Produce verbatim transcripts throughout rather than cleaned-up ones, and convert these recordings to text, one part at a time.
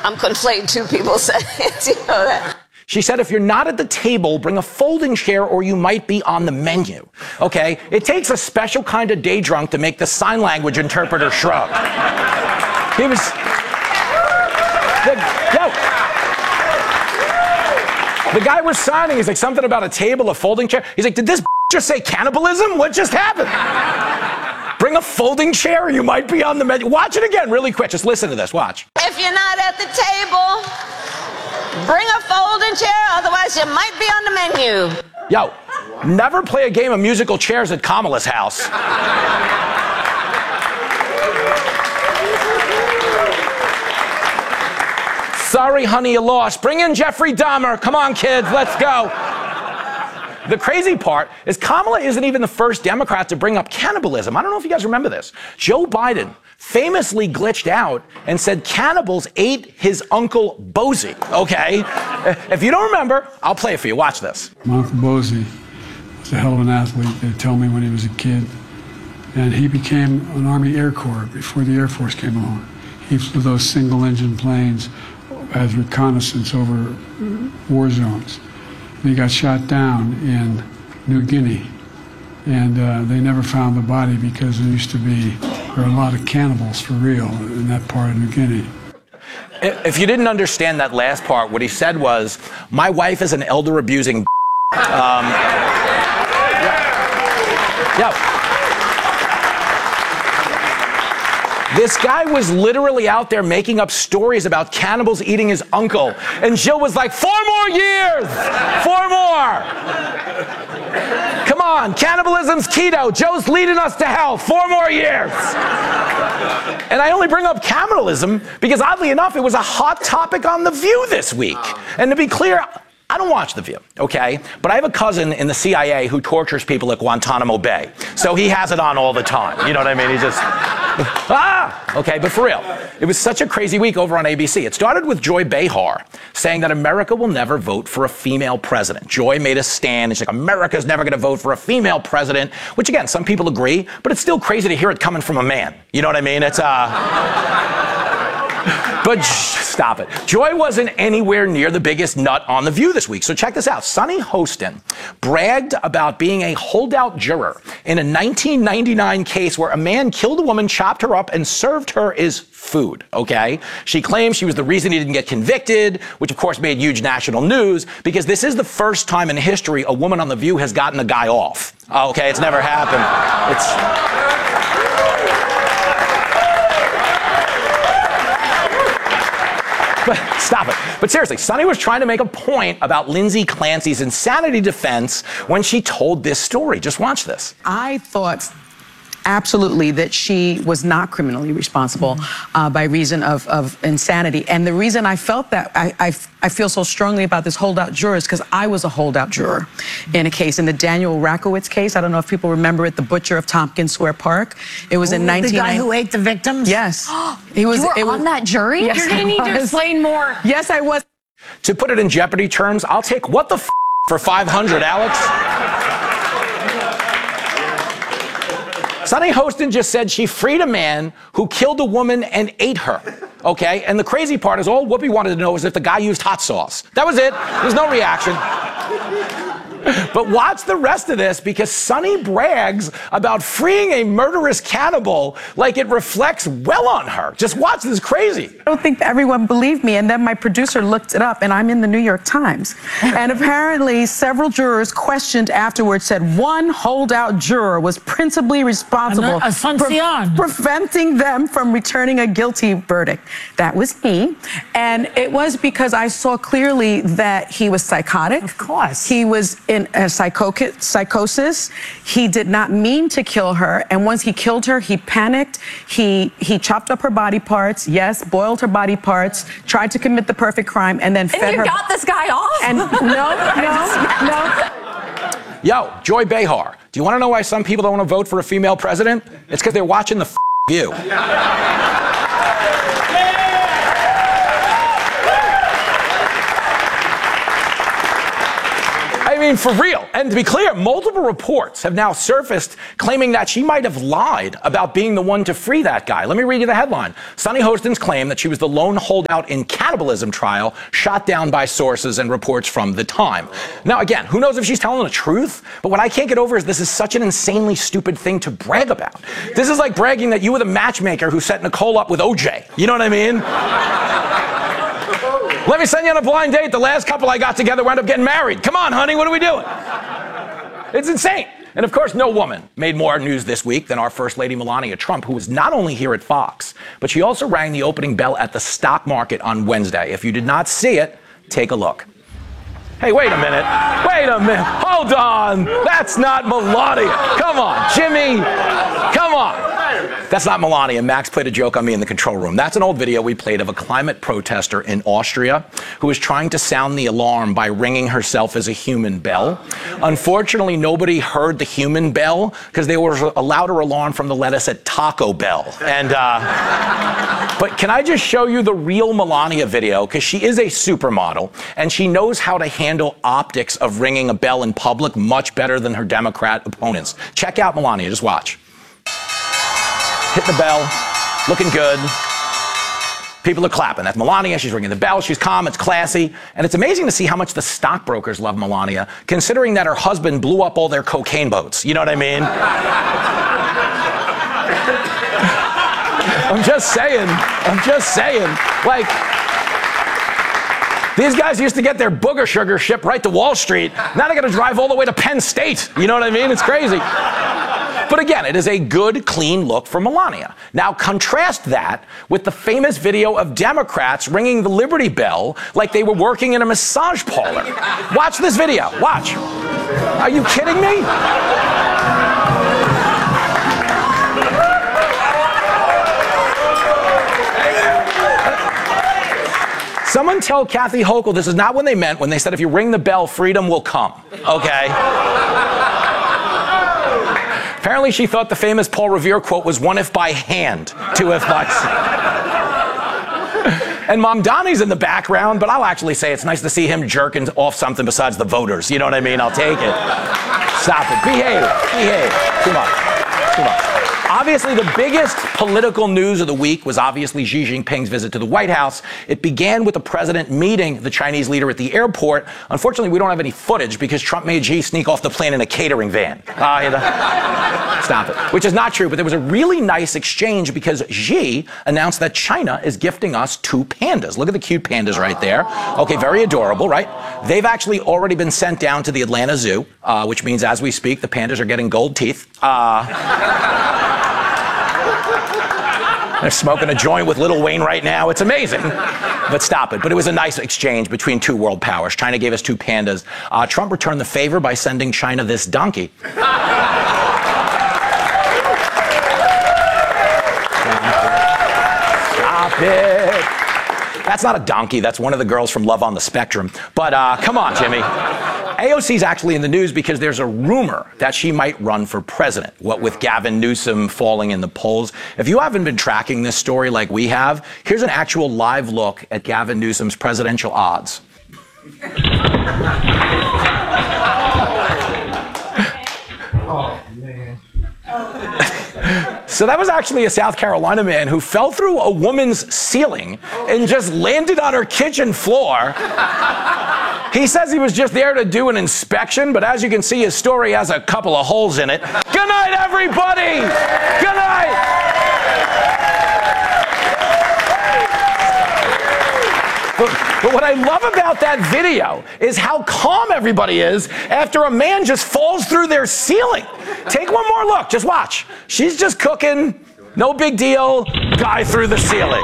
I'm conflating two people saying it. You know that. She said, if you're not at the table, bring a folding chair or you might be on the menu. Okay? It takes a special kind of day drunk to make the sign language interpreter shrug. He was... The, yo, the guy was signing. He's like, something about a table, a folding chair. He's like, did this just say cannibalism? What just happened? Bring a folding chair or you might be on the menu. Watch it again really quick. Just listen to this. Watch. If you're not at the table, bring a folding chair, otherwise you might be on the menu. Yo, never play a game of musical chairs at Kamala's house. Sorry, honey, you lost. Bring in Jeffrey Dahmer. Come on, kids, let's go. The crazy part is Kamala isn't even the first Democrat to bring up cannibalism. I don't know if you guys remember this. Joe Biden famously glitched out and said cannibals ate his Uncle Bozy, okay? If you don't remember, I'll play it for you. Watch this. My Uncle Bozy was a hell of an athlete, they tell me, when he was a kid. And he became an Army Air Corps before the Air Force came along. He flew those single-engine planes as reconnaissance over war zones. And he got shot down in New Guinea. And uh, they never found the body because there used to be there were a lot of cannibals for real in that part of New Guinea. If you didn't understand that last part, what he said was, my wife is an elder abusing um, yeah. This guy was literally out there making up stories about cannibals eating his uncle. And Jill was like, four more years! Four more! Come on, cannibalism's keto. Joe's leading us to hell. Four more years. And I only bring up cannibalism because, oddly enough, it was a hot topic on The View this week. And to be clear, I don't watch The View, okay? But I have a cousin in the C I A who tortures people at Guantanamo Bay. So he has it on all the time. You know what I mean? He just... ah! Okay, but for real, it was such a crazy week over on A B C. It started with Joy Behar saying that America will never vote for a female president. Joy made a stand. She's like, America's never going to vote for a female president, which, again, some people agree, but it's still crazy to hear it coming from a man. You know what I mean? It's, uh... But stop it. Joy wasn't anywhere near the biggest nut on The View this week. So check this out. Sunny Hostin bragged about being a holdout juror in a nineteen ninety-nine case where a man killed a woman, chopped her up, and served her as food, okay? She claims she was the reason he didn't get convicted, which of course made huge national news, because this is the first time in history a woman on The View has gotten a guy off. Okay, it's never happened. It's... But stop it. But seriously, Sunny was trying to make a point about Lindsay Clancy's insanity defense when she told this story. Just watch this. I thought absolutely that she was not criminally responsible mm-hmm. uh, by reason of, of insanity. And the reason I felt that, I, I, I feel so strongly about this holdout juror is because I was a holdout juror in a case, in the Daniel Rakowitz case. I don't know if people remember it, the butcher of Tompkins Square Park. It was Ooh, in nineteen... The guy who ate the victims? Yes. He was, you were it on was, that jury? Yes, You're going to need to explain more. Yes, I was. To put it in Jeopardy terms, I'll take what the f*** for five hundred, Alex? Sunny Hostin just said she freed a man who killed a woman and ate her, okay? And the crazy part is all Whoopi wanted to know is if the guy used hot sauce. That was it. There's no reaction. But watch the rest of this, because Sunny brags about freeing a murderous cannibal like it reflects well on her. Just watch this crazy. I don't think everyone believed me, and then my producer looked it up, and I'm in the New York Times. And apparently several jurors questioned afterwards said one holdout juror was principally responsible for preventing them from returning a guilty verdict. That was me. And it was because I saw clearly that he was psychotic. Of course. He was in a psycho psychosis. He did not mean to kill her. And once he killed her, he panicked. He he chopped up her body parts. Yes, boiled her body parts. Tried to commit the perfect crime, and then and fed you her. You got this guy off? And no, no, no. Yo, Joy Behar. Do you want to know why some people don't want to vote for a female president? It's because they're watching the f*** View. I mean, for real. And to be clear, multiple reports have now surfaced claiming that she might have lied about being the one to free that guy. Let me read you the headline. Sunny Hostin's claim that she was the lone holdout in cannibalism trial shot down by sources and reports from the time. Now, again, who knows if she's telling the truth? But what I can't get over is this is such an insanely stupid thing to brag about. This is like bragging that you were the matchmaker who set Nicole up with O J. You know what I mean? Let me send you on a blind date. The last couple I got together wound up getting married. Come on, honey, what are we doing? It's insane. And of course, no woman made more news this week than our First Lady Melania Trump, who was not only here at Fox, but she also rang the opening bell at the stock market on Wednesday. If you did not see it, take a look. Hey, wait a minute. Wait a minute. Hold on. That's not Melania. Come on, Jimmy. Come on. That's not Melania. Max played a joke on me in the control room. That's an old video we played of a climate protester in Austria who was trying to sound the alarm by ringing herself as a human bell. Unfortunately, nobody heard the human bell because there was a louder alarm from the lettuce at Taco Bell. And, uh, but can I just show you the real Melania video? Because she is a supermodel and she knows how to handle optics of ringing a bell in public much better than her Democrat opponents. Check out Melania. Just watch. Hit the bell, looking good. People are clapping. That's Melania. She's ringing the bell. She's calm. It's classy. And it's amazing to see how much the stockbrokers love Melania, considering that her husband blew up all their cocaine boats. You know what I mean? I'm just saying. I'm just saying. Like, these guys used to get their booger sugar shipped right to Wall Street. Now they got to drive all the way to Penn State. You know what I mean? It's crazy. But again, it is a good, clean look for Melania. Now contrast that with the famous video of Democrats ringing the Liberty Bell like they were working in a massage parlor. Watch this video. Watch. Are you kidding me? Someone tell Kathy Hochul this is not what they meant when they said if you ring the bell, freedom will come. Okay? Apparently she thought the famous Paul Revere quote was one if by hand, two if by... And Mom Donnie's in the background, but I'll actually say it's nice to see him jerking off something besides the voters. You know what I mean? I'll take it. Stop it. Behave. Behave. Too much. Too much. Obviously, the biggest political news of the week was obviously Xi Jinping's visit to the White House. It began with the president meeting the Chinese leader at the airport. Unfortunately, we don't have any footage because Trump made Xi sneak off the plane in a catering van. Uh, you know? Stop it. Which is not true, but there was a really nice exchange because Xi announced that China is gifting us two pandas. Look at the cute pandas right there. Okay, very adorable, right? They've actually already been sent down to the Atlanta Zoo, uh, which means as we speak, the pandas are getting gold teeth. Uh... They're smoking a joint with Lil Wayne right now. It's amazing. But stop it. But it was a nice exchange between two world powers. China gave us two pandas. Uh, Trump returned the favor by sending China this donkey. Stop it. That's not a donkey. That's one of the girls from Love on the Spectrum. But uh, come on, Jimmy. A O C's actually in the news because there's a rumor that she might run for president, what with Gavin Newsom falling in the polls. If you haven't been tracking this story like we have, here's an actual live look at Gavin Newsom's presidential odds. Oh, man. So that was actually a South Carolina man who fell through a woman's ceiling and just landed on her kitchen floor. He says he was just there to do an inspection, but as you can see, his story has a couple of holes in it. Good night, everybody! Good night! But, but what I love about that video is how calm everybody is after a man just falls through their ceiling. Take one more look. Just watch. She's just cooking. No big deal. Guy through the ceiling.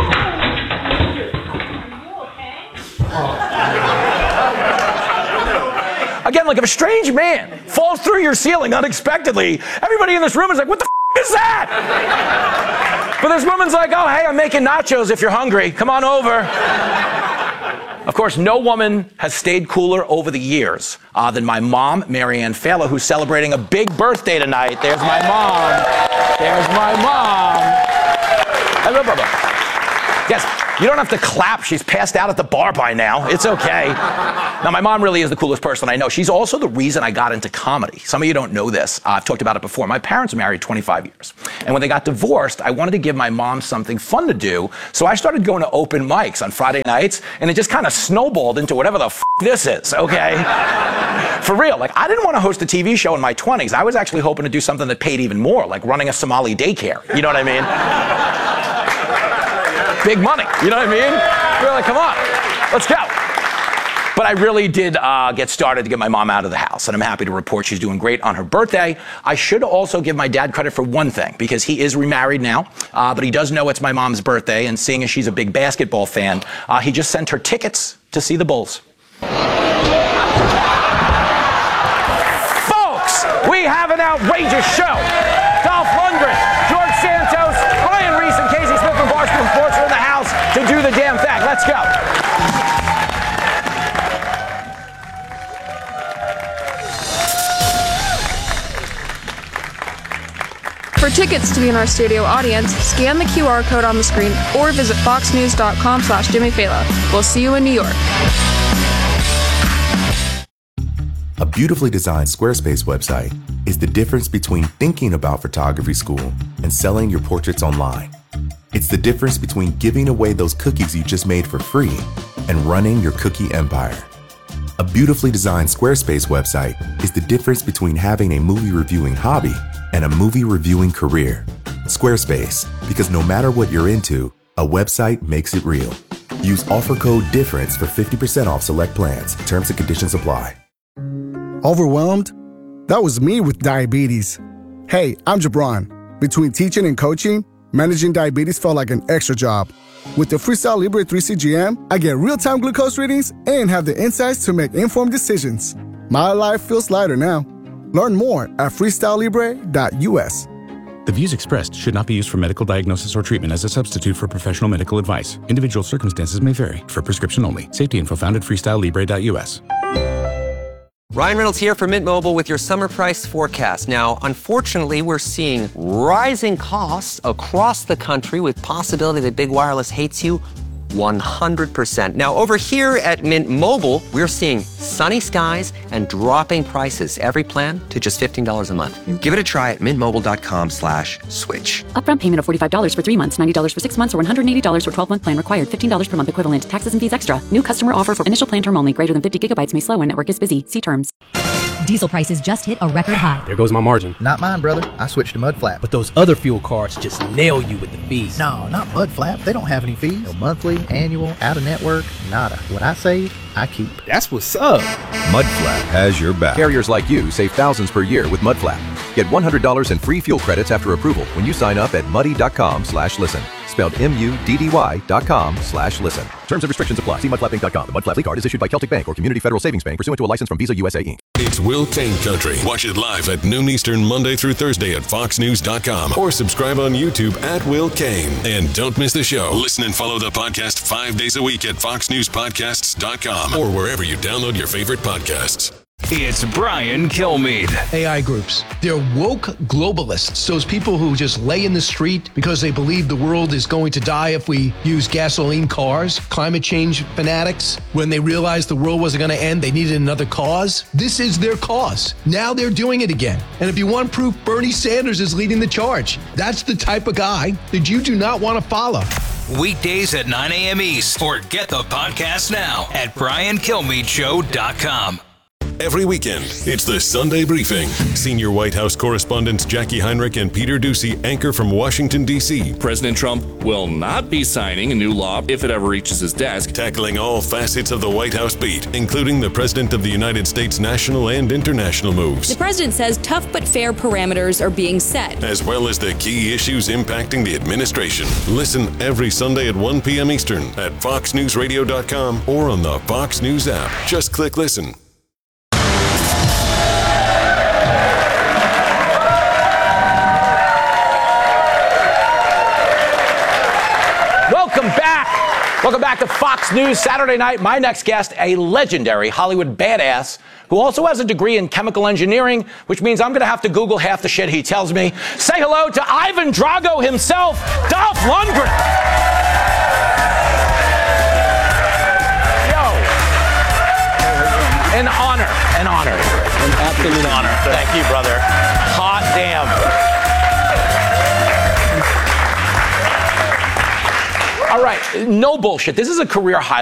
Again, like if a strange man falls through your ceiling unexpectedly, everybody in this room is like, what the f*** is that? But this woman's like, oh, hey, I'm making nachos if you're hungry. Come on over. Of course, no woman has stayed cooler over the years uh, than my mom, Marianne Fala, who's celebrating a big birthday tonight. There's my mom. There's my mom. Hello, Bubba. Yes. You don't have to clap. She's passed out at the bar by now. It's okay. Now, my mom really is the coolest person I know. She's also the reason I got into comedy. Some of you don't know this. Uh, I've talked about it before. My parents were married twenty-five years. And when they got divorced, I wanted to give my mom something fun to do. So I started going to open mics on Friday nights, and it just kind of snowballed into whatever the f this is, okay? For real. Like, I didn't want to host a T V show in my twenties. I was actually hoping to do something that paid even more, like running a Somali daycare. You know what I mean? Big money, you know what I mean? We're like, come on, let's go. But I really did uh, get started to get my mom out of the house, and I'm happy to report she's doing great on her birthday. I should also give my dad credit for one thing, because he is remarried now, uh, but he does know it's my mom's birthday, and seeing as she's a big basketball fan, uh, he just sent her tickets to see the Bulls. Folks, we have an outrageous show. Dolph Lundgren, George Santos, Ryan Reese, and Casey Smith from Barstool Sports are in the house to do the damn thing. Let's go. For tickets to be in our studio audience, scan the Q R code on the screen or visit foxnews.com slash Jimmy Fallon. We'll see you in New York. A beautifully designed Squarespace website is the difference between thinking about photography school and selling your portraits online. It's the difference between giving away those cookies you just made for free and running your cookie empire. A beautifully designed Squarespace website is the difference between having a movie reviewing hobby and a movie reviewing career. Squarespace, because no matter what you're into, a website makes it real. Use offer code DIFFERENCE for fifty percent off select plans. Terms and conditions apply. Overwhelmed? That was me with diabetes. Hey, I'm Jabron. Between teaching and coaching, managing diabetes felt like an extra job. With the Freestyle Libre three C G M, I get real-time glucose readings and have the insights to make informed decisions. My life feels lighter now. Learn more at freestyle libre dot U S. The views expressed should not be used for medical diagnosis or treatment as a substitute for professional medical advice. Individual circumstances may vary. For prescription only. Safety info found at freestyle libre dot U S. Ryan Reynolds here for Mint Mobile with your summer price forecast. Now, unfortunately, we're seeing rising costs across the country with possibility that big wireless hates you one hundred percent. Now, over here at Mint Mobile, we're seeing sunny skies and dropping prices. Every plan to just fifteen dollars a month. Give it a try at mintmobile.com slash switch. Upfront payment of forty-five dollars for three months, ninety dollars for six months, or one hundred eighty dollars for twelve-month plan required. fifteen dollars per month equivalent. Taxes and fees extra. New customer offer for initial plan term only. Greater than fifty gigabytes may slow when network is busy. See terms. Diesel prices just hit a record high. There goes my margin. Not mine, brother. I switched to Mudflap. But those other fuel cards just nail you with the fees. No, not Mudflap. They don't have any fees. No monthly, annual, out-of-network, nada. What I save, I keep. That's what's up. Mudflap has your back. Carriers like you save thousands per year with Mudflap. Get one hundred dollars in free fuel credits after approval when you sign up at muddy.com slash listen. Spelled M U D D Y dot com slash listen. Terms and restrictions apply. See mudflap inc dot com. The Mudflap Lead Card is issued by Celtic Bank or Community Federal Savings Bank pursuant to a license from Visa U S A Incorporated. It's Will Kane Country. Watch it live at noon Eastern Monday through Thursday at fox news dot com or subscribe on YouTube at Will Kane. And don't miss the show. Listen and follow the podcast five days a week at fox news podcasts dot com or wherever you download your favorite podcasts. It's Brian Kilmeade. A I groups. They're woke globalists. Those people who just lay in the street because they believe the world is going to die if we use gasoline cars. Climate change fanatics. When they realized the world wasn't going to end, they needed another cause. This is their cause. Now they're doing it again. And if you want proof, Bernie Sanders is leading the charge. That's the type of guy that you do not want to follow. Weekdays at nine a.m. East, or get the podcast now at brian kilmeade show dot com. Every weekend, it's the Sunday Briefing. Senior White House correspondents Jackie Heinrich and Peter Doocy anchor from Washington, D C President Trump will not be signing a new law if it ever reaches his desk. Tackling all facets of the White House beat, including the President of the United States' national and international moves. The president says tough but fair parameters are being set, as well as the key issues impacting the administration. Listen every Sunday at one p.m. Eastern at fox news radio dot com or on the Fox News app. Just click listen. Welcome back. Welcome back to Fox News Saturday Night. My next guest, a legendary Hollywood badass who also has a degree in chemical engineering, which means I'm going to have to Google half the shit he tells me. Say hello to Ivan Drago himself, Dolph Lundgren. An honor. An honor. An absolute honor. Thank you, brother. Hot damn. All right, no bullshit. This is a career highlight.